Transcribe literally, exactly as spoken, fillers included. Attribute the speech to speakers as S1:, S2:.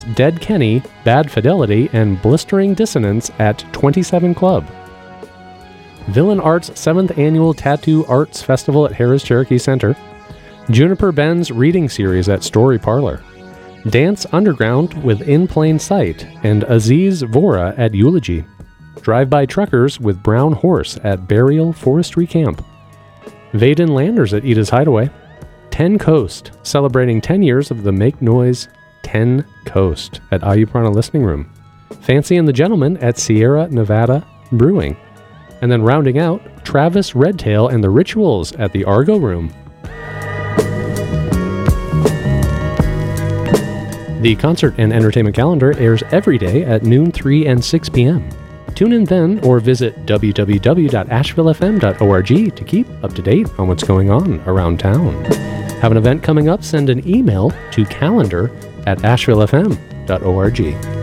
S1: Dead Kenny, Bad Fidelity, and Blistering Dissonance at twenty-seven Club. Villain Art's seventh Annual Tattoo Arts Festival at Harrah's Cherokee Center. Juniper Ben's Reading Series at Story Parlor. Dance Underground with In Plain Sight and Aziz Vora at Eulogy. Drive-by Truckers with Brown Horse at Burial Forestry Camp. Vaden Landers at Eda's Hideaway. ten Coast, celebrating ten years of the Make Noise ten Coast at Ayuprana Listening Room. Fancy and the Gentleman at Sierra Nevada Brewing. And then rounding out, Travis Redtail and the Rituals at the Argo Room. The concert and entertainment calendar airs every day at noon, three, and six p.m. Tune in then or visit w w w dot asheville f m dot org to keep up to date on what's going on around town. Have an event coming up? Send an email to calendar at asheville f m dot org.